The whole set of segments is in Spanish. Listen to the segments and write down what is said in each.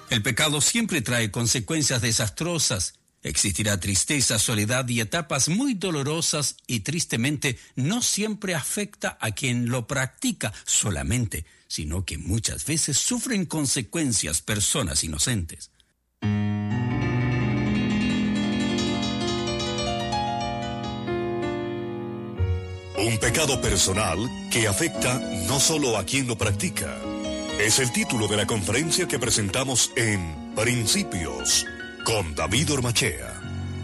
El pecado siempre trae consecuencias desastrosas. Existirá tristeza, soledad y etapas muy dolorosas y tristemente no siempre afecta a quien lo practica solamente, sino que muchas veces sufren consecuencias personas inocentes. Un pecado personal que afecta no solo a quien lo practica. Es el título de la conferencia que presentamos en Principios con David Ormachea.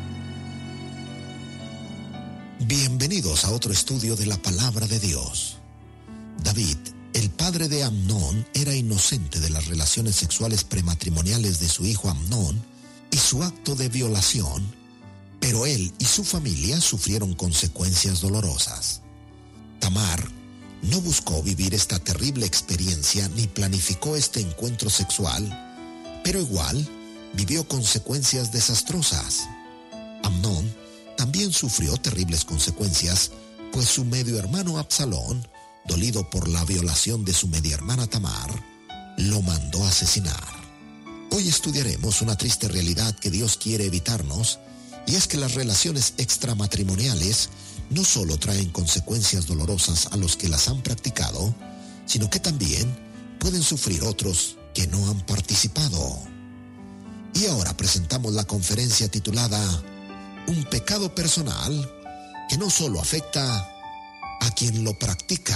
Bienvenidos a otro estudio de la Palabra de Dios. David, el padre de Amnón, era inocente de las relaciones sexuales prematrimoniales de su hijo Amnón y su acto de violación, pero él y su familia sufrieron consecuencias dolorosas. Tamar no buscó vivir esta terrible experiencia ni planificó este encuentro sexual, pero igual vivió consecuencias desastrosas. Amnón también sufrió terribles consecuencias, pues su medio hermano Absalón, dolido por la violación de su media hermana Tamar, lo mandó a asesinar. Hoy estudiaremos una triste realidad que Dios quiere evitarnos, y es que las relaciones extramatrimoniales no solo traen consecuencias dolorosas a los que las han practicado, sino que también pueden sufrir otros que no han participado. Y ahora presentamos la conferencia titulada Un pecado personal que no solo afecta a quien lo practica.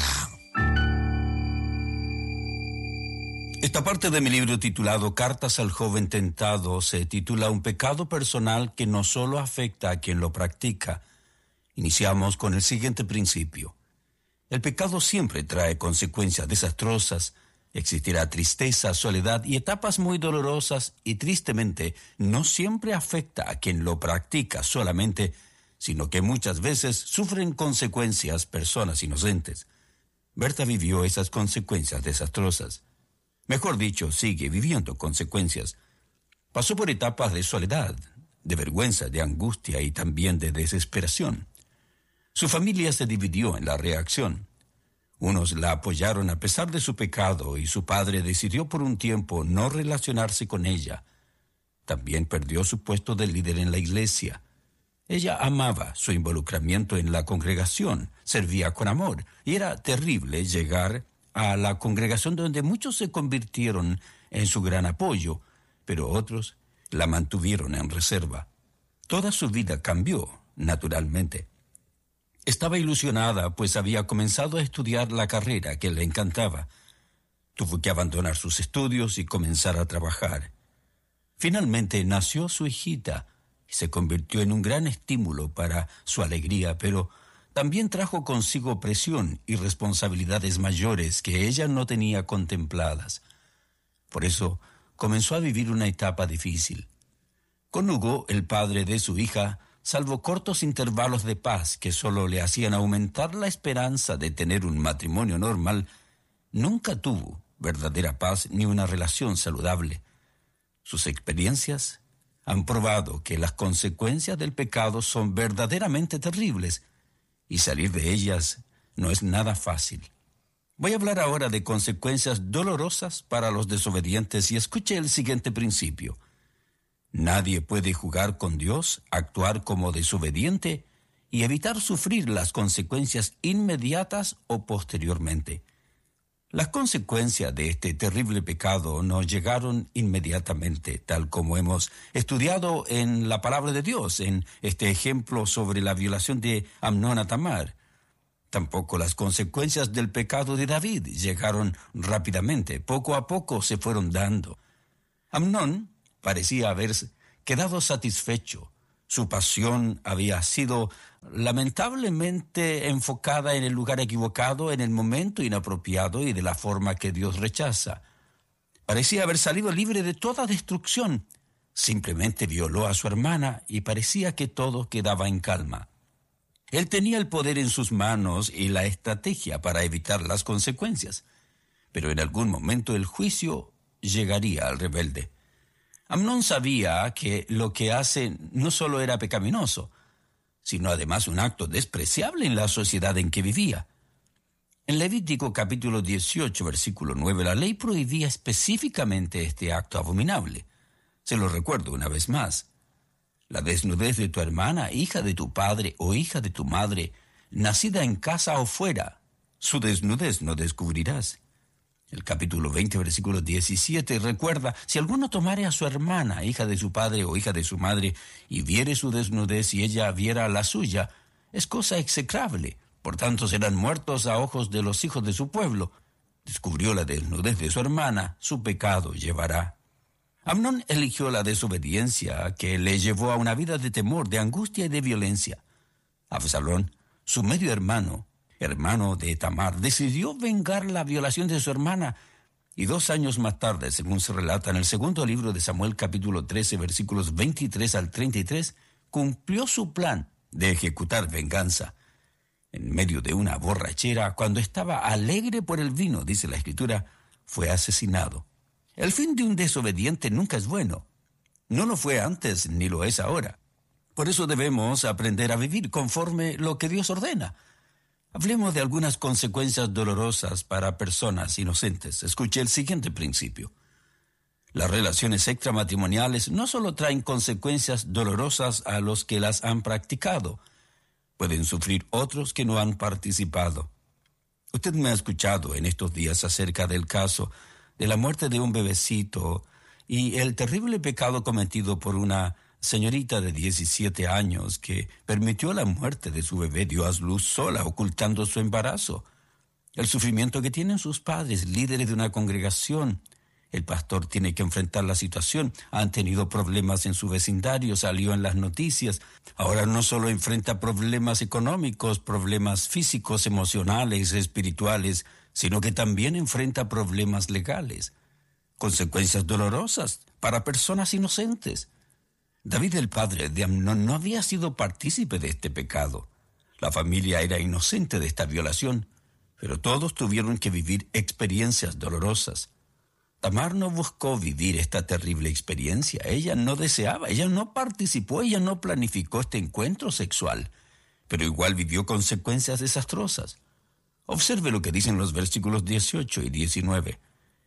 Esta parte de mi libro titulado Cartas al joven tentado se titula Un pecado personal que no solo afecta a quien lo practica. Iniciamos con el siguiente principio. El pecado siempre trae consecuencias desastrosas. Existirá tristeza, soledad y etapas muy dolorosas y tristemente no siempre afecta a quien lo practica solamente, sino que muchas veces sufren consecuencias personas inocentes. Berta vivió esas consecuencias desastrosas. Mejor dicho, sigue viviendo consecuencias. Pasó por etapas de soledad, de vergüenza, de angustia y también de desesperación. Su familia se dividió en la reacción. Unos la apoyaron a pesar de su pecado y su padre decidió por un tiempo no relacionarse con ella. También perdió su puesto de líder en la iglesia. Ella amaba su involucramiento en la congregación, servía con amor, y era terrible llegar a la congregación donde muchos se convirtieron en su gran apoyo, pero otros la mantuvieron en reserva. Toda su vida cambió, naturalmente. Estaba ilusionada, pues había comenzado a estudiar la carrera que le encantaba. Tuvo que abandonar sus estudios y comenzar a trabajar. Finalmente nació su hijita y se convirtió en un gran estímulo para su alegría, pero también trajo consigo presión y responsabilidades mayores que ella no tenía contempladas. Por eso comenzó a vivir una etapa difícil. Con Hugo, el padre de su hija, salvo cortos intervalos de paz que solo le hacían aumentar la esperanza de tener un matrimonio normal, nunca tuvo verdadera paz ni una relación saludable. Sus experiencias han probado que las consecuencias del pecado son verdaderamente terribles y salir de ellas no es nada fácil. Voy a hablar ahora de consecuencias dolorosas para los desobedientes y escuche el siguiente principio. Nadie puede jugar con Dios, actuar como desobediente y evitar sufrir las consecuencias inmediatas o posteriormente. Las consecuencias de este terrible pecado no llegaron inmediatamente, tal como hemos estudiado en la palabra de Dios, en este ejemplo sobre la violación de Amnón a Tamar. Tampoco las consecuencias del pecado de David llegaron rápidamente, poco a poco se fueron dando. Amnón parecía haber quedado satisfecho. Su pasión había sido lamentablemente enfocada en el lugar equivocado, en el momento inapropiado y de la forma que Dios rechaza. Parecía haber salido libre de toda destrucción. Simplemente violó a su hermana y parecía que todo quedaba en calma. Él tenía el poder en sus manos y la estrategia para evitar las consecuencias. Pero en algún momento el juicio llegaría al rebelde. Amnón sabía que lo que hace no solo era pecaminoso, sino además un acto despreciable en la sociedad en que vivía. En Levítico capítulo 18, versículo 9, la ley prohibía específicamente este acto abominable. Se lo recuerdo una vez más. La desnudez de tu hermana, hija de tu padre o hija de tu madre, nacida en casa o fuera, su desnudez no descubrirás. El capítulo 20, versículo 17, recuerda, si alguno tomare a su hermana, hija de su padre o hija de su madre, y viere su desnudez y ella viera la suya, es cosa execrable. Por tanto serán muertos a ojos de los hijos de su pueblo. Descubrió la desnudez de su hermana, su pecado llevará. Amnón eligió la desobediencia que le llevó a una vida de temor, de angustia y de violencia. Absalón, su medio hermano de Tamar, decidió vengar la violación de su hermana, y 2 años más tarde, según se relata en el segundo libro de Samuel, capítulo 13, versículos 23 al 33, cumplió su plan de ejecutar venganza. En medio de una borrachera, cuando estaba alegre por el vino, dice la Escritura, fue asesinado. El fin de un desobediente nunca es bueno. No lo fue antes ni lo es ahora. Por eso debemos aprender a vivir conforme lo que Dios ordena. Hablemos de algunas consecuencias dolorosas para personas inocentes. Escuche el siguiente principio. Las relaciones extramatrimoniales no solo traen consecuencias dolorosas a los que las han practicado, pueden sufrir otros que no han participado. Usted me ha escuchado en estos días acerca del caso de la muerte de un bebecito y el terrible pecado cometido por una señorita de 17 años que permitió la muerte de su bebé, dio a luz sola, ocultando su embarazo. El sufrimiento que tienen sus padres, líderes de una congregación. El pastor tiene que enfrentar la situación. Han tenido problemas en su vecindario, salió en las noticias. Ahora no solo enfrenta problemas económicos, problemas físicos, emocionales, espirituales, sino que también enfrenta problemas legales. Consecuencias dolorosas para personas inocentes. David, el padre de Amnón, no había sido partícipe de este pecado. La familia era inocente de esta violación, pero todos tuvieron que vivir experiencias dolorosas. Tamar no buscó vivir esta terrible experiencia. Ella no deseaba, ella no participó, ella no planificó este encuentro sexual, pero igual vivió consecuencias desastrosas. Observe lo que dicen los versículos 18 y 19.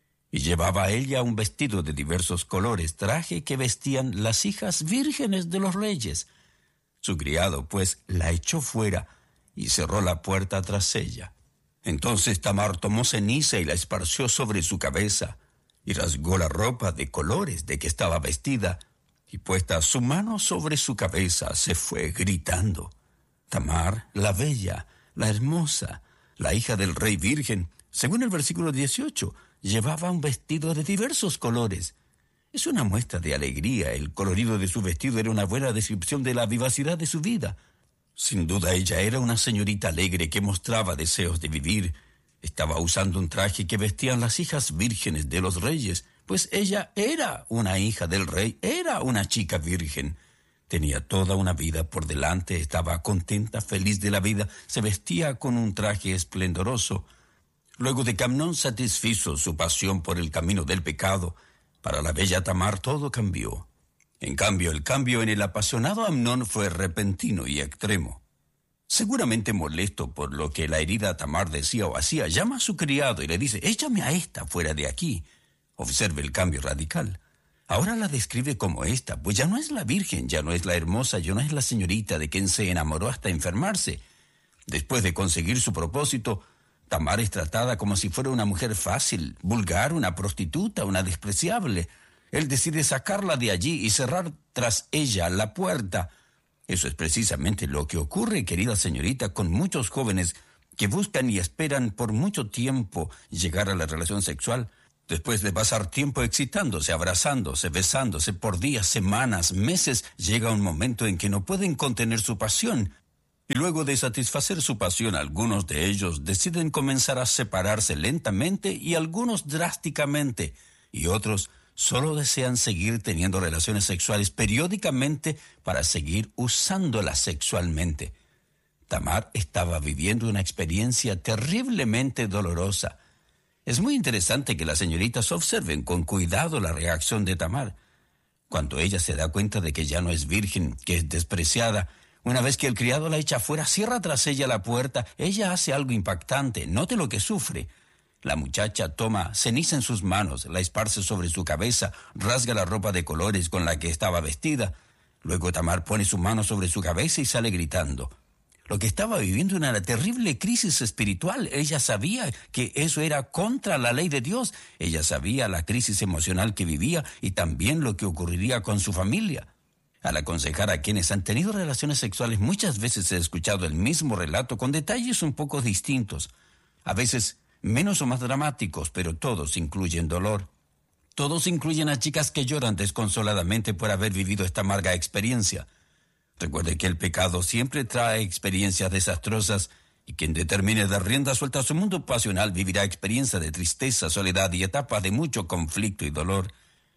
Y llevaba ella un vestido de diversos colores, traje que vestían las hijas vírgenes de los reyes. Su criado, pues, la echó fuera y cerró la puerta tras ella. Entonces Tamar tomó ceniza y la esparció sobre su cabeza, y rasgó la ropa de colores de que estaba vestida, y puesta su mano sobre su cabeza, se fue gritando. Tamar, la bella, la hermosa, la hija del rey virgen, según el versículo 18, llevaba un vestido de diversos colores. Es una muestra de alegría. El colorido de su vestido era una buena descripción de la vivacidad de su vida. Sin duda ella era una señorita alegre que mostraba deseos de vivir. Estaba usando un traje que vestían las hijas vírgenes de los reyes, pues ella era una hija del rey, era una chica virgen. Tenía toda una vida por delante, estaba contenta, feliz de la vida, se vestía con un traje esplendoroso. Luego de que Amnón satisfizo su pasión por el camino del pecado, para la bella Tamar todo cambió. En cambio, el cambio en el apasionado Amnón fue repentino y extremo. Seguramente molesto por lo que la herida Tamar decía o hacía, llama a su criado y le dice: «Échame a esta fuera de aquí». Observe el cambio radical. Ahora la describe como esta, pues ya no es la virgen, ya no es la hermosa, ya no es la señorita de quien se enamoró hasta enfermarse. Después de conseguir su propósito, Tamar es tratada como si fuera una mujer fácil, vulgar, una prostituta, una despreciable. Él decide sacarla de allí y cerrar tras ella la puerta. Eso es precisamente lo que ocurre, querida señorita, con muchos jóvenes que buscan y esperan por mucho tiempo llegar a la relación sexual. Después de pasar tiempo excitándose, abrazándose, besándose por días, semanas, meses, llega un momento en que no pueden contener su pasión. Y luego de satisfacer su pasión, algunos de ellos deciden comenzar a separarse lentamente y algunos drásticamente, y otros solo desean seguir teniendo relaciones sexuales periódicamente para seguir usándolas sexualmente. Tamar estaba viviendo una experiencia terriblemente dolorosa. Es muy interesante que las señoritas observen con cuidado la reacción de Tamar. Cuando ella se da cuenta de que ya no es virgen, que es despreciada, Una vez que el criado la echa afuera, cierra tras ella la puerta. Ella hace algo impactante. Note lo que sufre. La muchacha toma ceniza en sus manos, la esparce sobre su cabeza, rasga la ropa de colores con la que estaba vestida. Luego Tamar pone su mano sobre su cabeza y sale gritando. Lo que estaba viviendo era una terrible crisis espiritual. Ella sabía que eso era contra la ley de Dios. Ella sabía la crisis emocional que vivía y también lo que ocurriría con su familia. Al aconsejar a quienes han tenido relaciones sexuales, muchas veces he escuchado el mismo relato con detalles un poco distintos. A veces menos o más dramáticos, pero todos incluyen dolor. Todos incluyen a chicas que lloran desconsoladamente por haber vivido esta amarga experiencia. Recuerde que el pecado siempre trae experiencias desastrosas y quien determine dar rienda suelta a su mundo pasional vivirá experiencias de tristeza, soledad y etapas de mucho conflicto y dolor.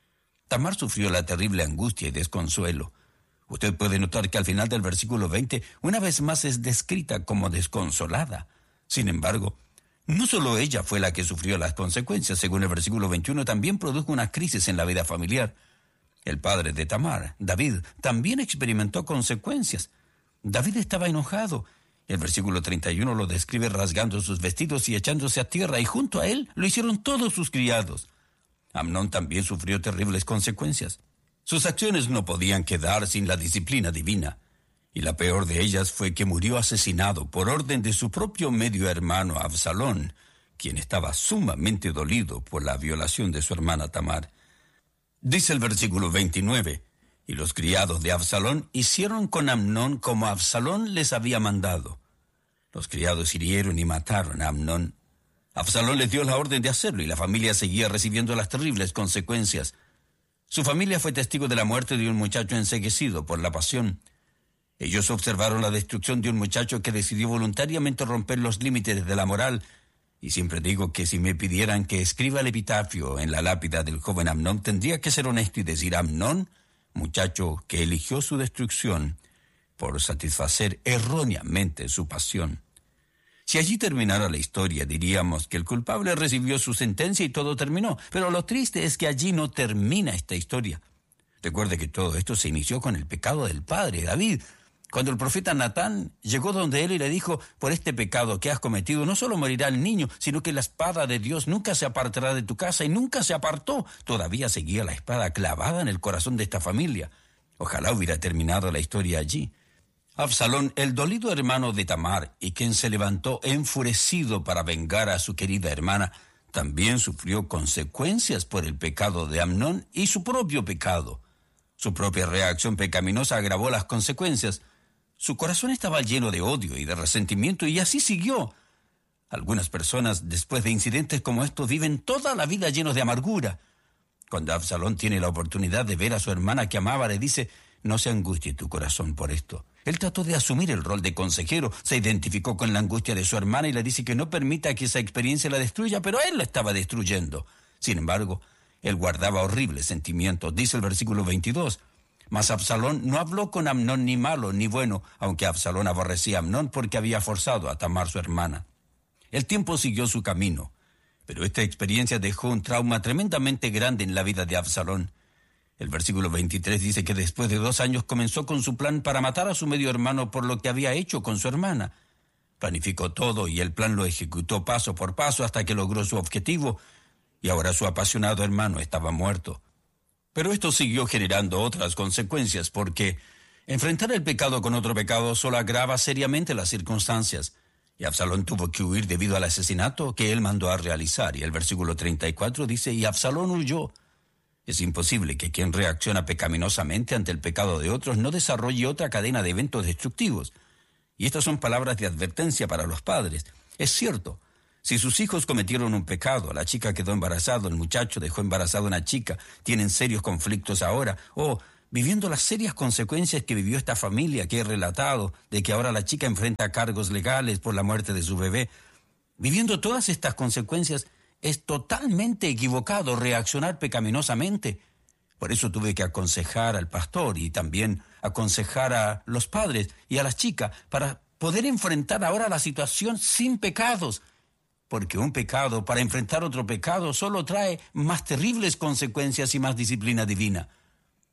Tamar sufrió la terrible angustia y desconsuelo. Usted puede notar que al final del versículo 20, una vez más es descrita como desconsolada. Sin embargo, no solo ella fue la que sufrió las consecuencias. Según el versículo 21, también produjo una crisis en la vida familiar. El padre de Tamar, David, también experimentó consecuencias. David estaba enojado. El versículo 31 lo describe rasgando sus vestidos y echándose a tierra, y junto a él lo hicieron todos sus criados. Amnón también sufrió terribles consecuencias. Sus acciones no podían quedar sin la disciplina divina. Y la peor de ellas fue que murió asesinado por orden de su propio medio hermano Absalón, quien estaba sumamente dolido por la violación de su hermana Tamar. Dice el versículo 29, y los criados de Absalón hicieron con Amnón como Absalón les había mandado. Los criados hirieron y mataron a Amnón. Absalón les dio la orden de hacerlo y la familia seguía recibiendo las terribles consecuencias. Su familia fue testigo de la muerte de un muchacho enceguecido por la pasión. Ellos observaron la destrucción de un muchacho que decidió voluntariamente romper los límites de la moral. Y siempre digo que si me pidieran que escriba el epitafio en la lápida del joven Amnón, tendría que ser honesto y decir: Amnón, muchacho que eligió su destrucción por satisfacer erróneamente su pasión. Si allí terminara la historia, diríamos que el culpable recibió su sentencia y todo terminó. Pero lo triste es que allí no termina esta historia. Recuerde que todo esto se inició con el pecado del padre, David. Cuando el profeta Natán llegó donde él y le dijo: por este pecado que has cometido, no solo morirá el niño, sino que la espada de Dios nunca se apartará de tu casa, y nunca se apartó. Todavía seguía la espada clavada en el corazón de esta familia. Ojalá hubiera terminado la historia allí. Absalón, el dolido hermano de Tamar, y quien se levantó enfurecido para vengar a su querida hermana, también sufrió consecuencias por el pecado de Amnón y su propio pecado. Su propia reacción pecaminosa agravó las consecuencias. Su corazón estaba lleno de odio y de resentimiento, y así siguió. Algunas personas, después de incidentes como estos, viven toda la vida llenos de amargura. Cuando Absalón tiene la oportunidad de ver a su hermana que amaba, le dice: no se angustie tu corazón por esto. Él trató de asumir el rol de consejero, se identificó con la angustia de su hermana y le dice que no permita que esa experiencia la destruya, pero él la estaba destruyendo. Sin embargo, él guardaba horribles sentimientos. Dice el versículo 22, mas Absalón no habló con Amnón ni malo ni bueno, aunque Absalón aborrecía a Amnón porque había forzado a Tamar su hermana. El tiempo siguió su camino, pero esta experiencia dejó un trauma tremendamente grande en la vida de Absalón. El versículo 23 dice que después de 2 años comenzó con su plan para matar a su medio hermano por lo que había hecho con su hermana. Planificó todo y el plan lo ejecutó paso por paso hasta que logró su objetivo, y ahora su apasionado hermano estaba muerto. Pero esto siguió generando otras consecuencias, porque enfrentar el pecado con otro pecado solo agrava seriamente las circunstancias, y Absalón tuvo que huir debido al asesinato que él mandó a realizar. Y el versículo 34 dice, y Absalón huyó. Es imposible que quien reacciona pecaminosamente ante el pecado de otros no desarrolle otra cadena de eventos destructivos. Y estas son palabras de advertencia para los padres. Es cierto, si sus hijos cometieron un pecado, la chica quedó embarazada, el muchacho dejó embarazada a una chica, tienen serios conflictos ahora, o viviendo las serias consecuencias que vivió esta familia que he relatado, de que ahora la chica enfrenta cargos legales por la muerte de su bebé, viviendo todas estas consecuencias, es totalmente equivocado reaccionar pecaminosamente. Por eso tuve que aconsejar al pastor y también aconsejar a los padres y a las chicas para poder enfrentar ahora la situación sin pecados. Porque un pecado, para enfrentar otro pecado, solo trae más terribles consecuencias y más disciplina divina.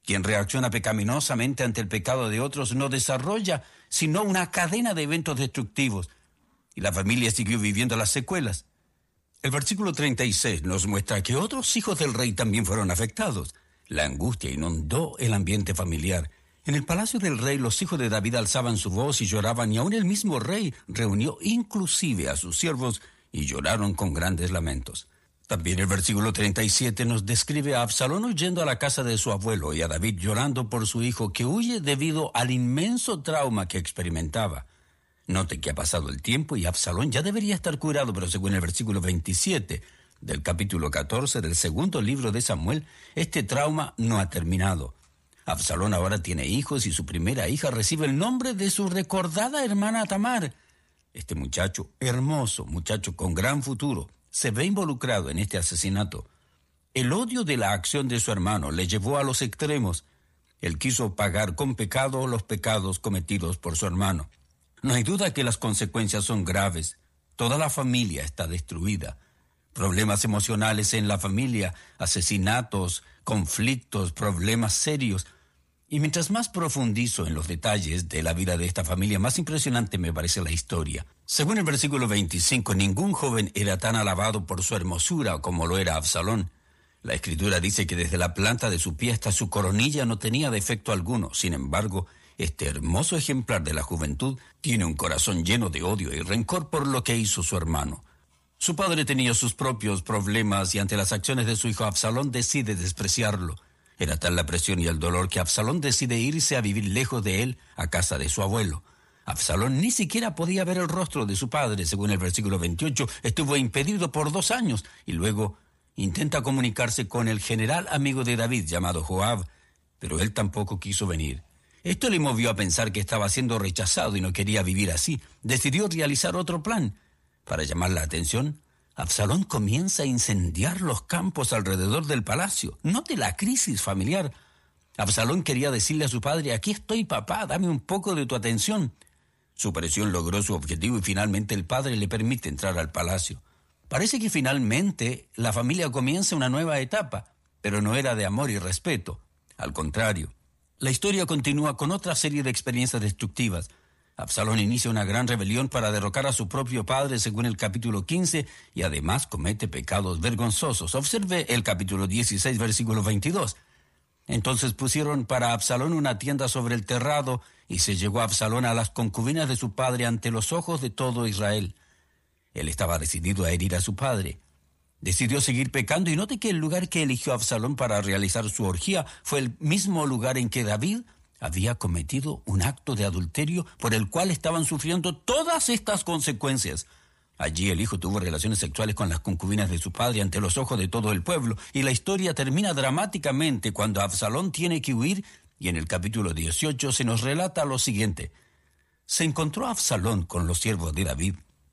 Quien reacciona pecaminosamente ante el pecado de otros no desarrolla sino una cadena de eventos destructivos. Y la familia siguió viviendo las secuelas. El versículo 36 nos muestra que otros hijos del rey también fueron afectados. La angustia inundó el ambiente familiar. En el palacio del rey los hijos de David alzaban su voz y lloraban, y aún el mismo rey reunió inclusive a sus siervos y lloraron con grandes lamentos. También el versículo 37 nos describe a Absalón huyendo a la casa de su abuelo y a David llorando por su hijo que huye debido al inmenso trauma que experimentaba. Note que ha pasado el tiempo y Absalón ya debería estar curado, pero según el versículo 27 del capítulo 14 del segundo libro de Samuel, este trauma no ha terminado. Absalón ahora tiene hijos y su primera hija recibe el nombre de su recordada hermana Tamar. Este muchacho, hermoso muchacho con gran futuro, se ve involucrado en este asesinato. El odio de la acción de su hermano le llevó a los extremos. Él quiso pagar con pecado los pecados cometidos por su hermano. No hay duda que las consecuencias son graves. Toda la familia está destruida. Problemas emocionales en la familia, asesinatos, conflictos, problemas serios. Y mientras más profundizo en los detalles de la vida de esta familia, más impresionante me parece la historia. Según el versículo 25, ningún joven era tan alabado por su hermosura como lo era Absalón. La Escritura dice que desde la planta de su pie hasta su coronilla no tenía defecto alguno. Sin embargo, este hermoso ejemplar de la juventud tiene un corazón lleno de odio y rencor por lo que hizo su hermano. Su padre tenía sus propios problemas y ante las acciones de su hijo Absalón decide despreciarlo. Era tal la presión y el dolor que Absalón decide irse a vivir lejos de él, a casa de su abuelo. Absalón ni siquiera podía ver el rostro de su padre. Según el versículo 28, estuvo impedido por 2 años y luego intenta comunicarse con el general amigo de David llamado Joab, pero él tampoco quiso venir. Esto le movió a pensar que estaba siendo rechazado y no quería vivir así. Decidió realizar otro plan. Para llamar la atención, Absalón comienza a incendiar los campos alrededor del palacio. Note la crisis familiar. Absalón quería decirle a su padre: aquí estoy, papá, dame un poco de tu atención. Su presión logró su objetivo y finalmente el padre le permite entrar al palacio. Parece que finalmente la familia comienza una nueva etapa, pero no era de amor y respeto. Al contrario, la historia continúa con otra serie de experiencias destructivas. Absalón inicia una gran rebelión para derrocar a su propio padre, según el capítulo 15, y además comete pecados vergonzosos. Observe el capítulo 16, versículo 22. Entonces pusieron para Absalón una tienda sobre el terrado, y se llegó Absalón a las concubinas de su padre ante los ojos de todo Israel. Él estaba decidido a herir a su padre. Decidió seguir pecando, y note que el lugar que eligió Absalón para realizar su orgía fue el mismo lugar en que David había cometido un acto de adulterio por el cual estaban sufriendo todas estas consecuencias. Allí el hijo tuvo relaciones sexuales con las concubinas de su padre ante los ojos de todo el pueblo, y la historia termina dramáticamente cuando Absalón tiene que huir, y en el capítulo 18 se nos relata lo siguiente. Se encontró Absalón con los siervos de David,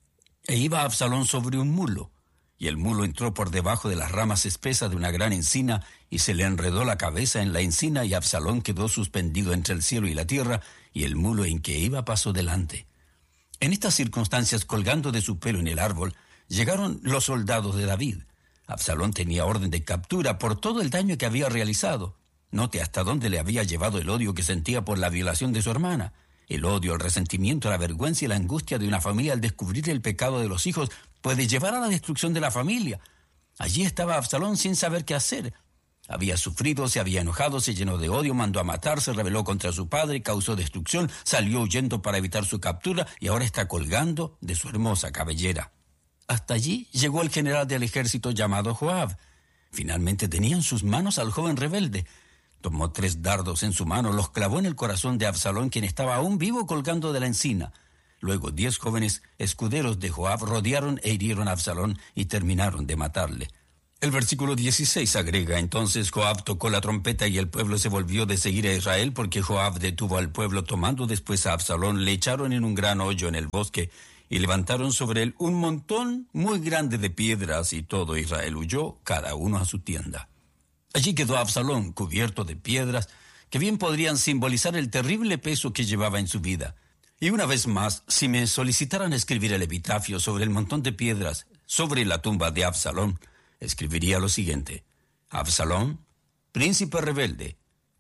e iba Absalón sobre un mulo, y el mulo entró por debajo de las ramas espesas de una gran encina, y se le enredó la cabeza en la encina, y Absalón quedó suspendido entre el cielo y la tierra, y el mulo en que iba pasó delante. En estas circunstancias, colgando de su pelo en el árbol, llegaron los soldados de David. Absalón tenía orden de captura por todo el daño que había realizado. Note hasta dónde le había llevado el odio que sentía por la violación de su hermana. El odio, el resentimiento, la vergüenza y la angustia de una familia al descubrir el pecado de los hijos puede llevar a la destrucción de la familia. Allí estaba Absalón sin saber qué hacer. Había sufrido, se había enojado, se llenó de odio, mandó a matar, se rebeló contra su padre, causó destrucción, salió huyendo para evitar su captura y ahora está colgando de su hermosa cabellera. Hasta allí llegó el general del ejército llamado Joab. Finalmente tenía en sus manos al joven rebelde. Tomó 3 dardos en su mano, los clavó en el corazón de Absalón, quien estaba aún vivo colgando de la encina. Luego 10 jóvenes escuderos de Joab rodearon e hirieron a Absalón y terminaron de matarle. El versículo 16 agrega: entonces Joab tocó la trompeta y el pueblo se volvió de seguir a Israel, porque Joab detuvo al pueblo. Tomando después a Absalón, le echaron en un gran hoyo en el bosque y levantaron sobre él un montón muy grande de piedras, y todo Israel huyó, cada uno a su tienda. Allí quedó Absalón cubierto de piedras que bien podrían simbolizar el terrible peso que llevaba en su vida. Y una vez más, si me solicitaran escribir el epitafio sobre el montón de piedras sobre la tumba de Absalón, escribiría lo siguiente: Absalón, príncipe rebelde,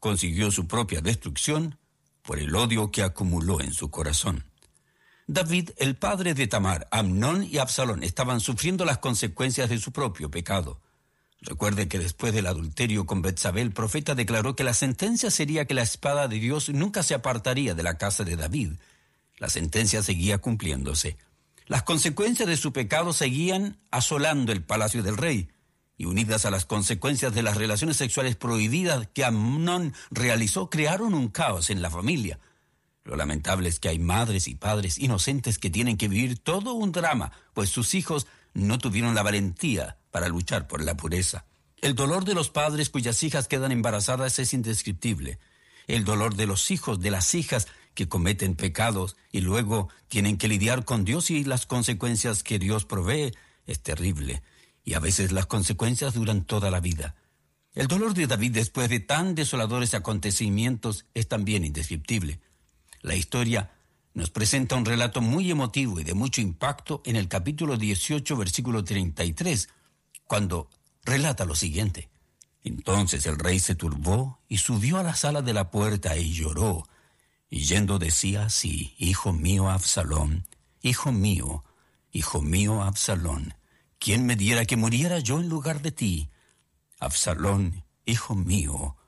consiguió su propia destrucción por el odio que acumuló en su corazón. David, el padre de Tamar, Amnón y Absalón, estaban sufriendo las consecuencias de su propio pecado. Recuerde que después del adulterio con Betsabé, el profeta declaró que la sentencia sería que la espada de Dios nunca se apartaría de la casa de David. La sentencia seguía cumpliéndose. Las consecuencias de su pecado seguían asolando el palacio del rey, y unidas a las consecuencias de las relaciones sexuales prohibidas que Amnón realizó, crearon un caos en la familia. Lo lamentable es que hay madres y padres inocentes que tienen que vivir todo un drama, pues sus hijos no tuvieron la valentía para luchar por la pureza. El dolor de los padres cuyas hijas quedan embarazadas es indescriptible. El dolor de los hijos, de las hijas que cometen pecados y luego tienen que lidiar con Dios y las consecuencias que Dios provee es terrible. Y a veces las consecuencias duran toda la vida. El dolor de David después de tan desoladores acontecimientos es también indescriptible. La historia nos presenta un relato muy emotivo y de mucho impacto en el capítulo 18, versículo 33, cuando relata lo siguiente. Entonces el rey se turbó y subió a la sala de la puerta y lloró, y yendo decía así: Hijo mío Absalón, hijo mío Absalón, ¿quién me diera que muriera yo en lugar de ti? Absalón, hijo mío.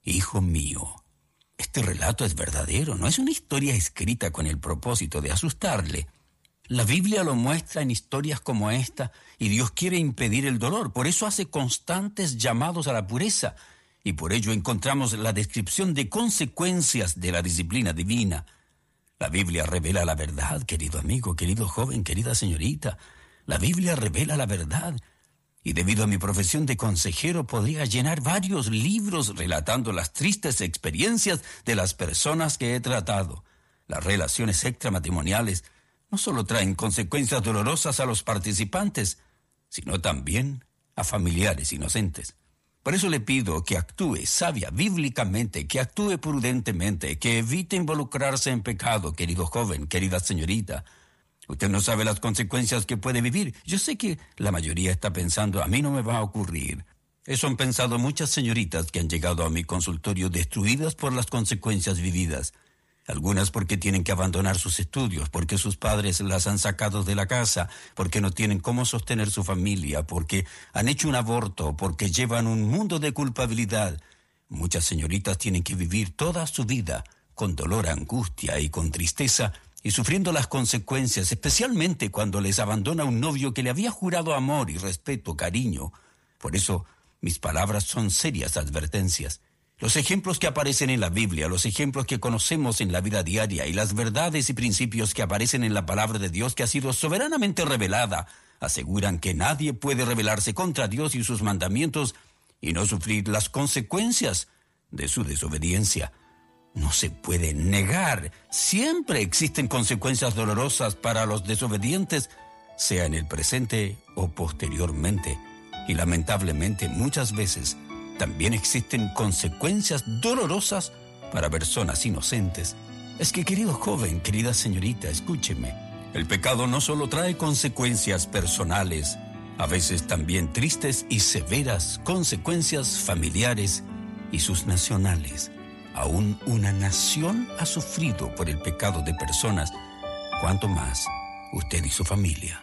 Este relato es verdadero, no es una historia escrita con el propósito de asustarle. La Biblia lo muestra en historias como esta, y Dios quiere impedir el dolor. Por eso hace constantes llamados a la pureza, y por ello encontramos la descripción de consecuencias de la disciplina divina. La Biblia revela la verdad, querido amigo, querido joven, querida señorita. La Biblia revela la verdad, y debido a mi profesión de consejero podría llenar varios libros relatando las tristes experiencias de las personas que he tratado. Las relaciones extramatrimoniales no solo traen consecuencias dolorosas a los participantes, sino también a familiares inocentes. Por eso le pido que actúe sabia bíblicamente, que actúe prudentemente, que evite involucrarse en pecado, querido joven, querida señorita. Usted no sabe las consecuencias que puede vivir. Yo sé que la mayoría está pensando, a mí no me va a ocurrir. Eso han pensado muchas señoritas que han llegado a mi consultorio destruidas por las consecuencias vividas. Algunas porque tienen que abandonar sus estudios, porque sus padres las han sacado de la casa, porque no tienen cómo sostener su familia, porque han hecho un aborto, porque llevan un mundo de culpabilidad. Muchas señoritas tienen que vivir toda su vida con dolor, angustia y con tristeza, y sufriendo las consecuencias, especialmente cuando les abandona un novio que le había jurado amor y respeto, cariño. Por eso, mis palabras son serias advertencias. Los ejemplos que aparecen en la Biblia, los ejemplos que conocemos en la vida diaria y las verdades y principios que aparecen en la palabra de Dios que ha sido soberanamente revelada, aseguran que nadie puede rebelarse contra Dios y sus mandamientos y no sufrir las consecuencias de su desobediencia. No se puede negar. Siempre existen consecuencias dolorosas para los desobedientes, sea en el presente o posteriormente. Y lamentablemente muchas veces también existen consecuencias dolorosas para personas inocentes. Es que, querido joven, querida señorita, escúcheme. El pecado no solo trae consecuencias personales, a veces también tristes y severas consecuencias familiares y sus nacionales. Aún una nación ha sufrido por el pecado de personas, cuanto más usted y su familia.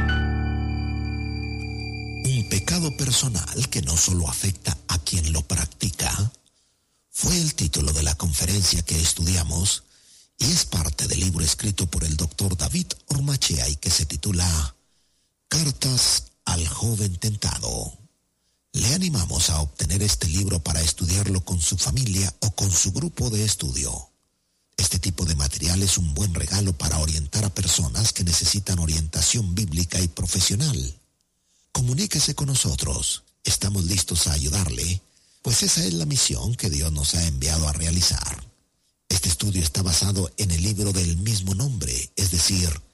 Un pecado personal que no solo afecta a quien lo practica, fue el título de la conferencia que estudiamos y es parte del libro escrito por el doctor David Ormachea y que se titula Cartas al joven tentado. Le animamos a obtener este libro para estudiarlo con su familia o con su grupo de estudio. Este tipo de material es un buen regalo para orientar a personas que necesitan orientación bíblica y profesional. Comuníquese con nosotros. Estamos listos a ayudarle, pues esa es la misión que Dios nos ha enviado a realizar. Este estudio está basado en el libro del mismo nombre, es decir,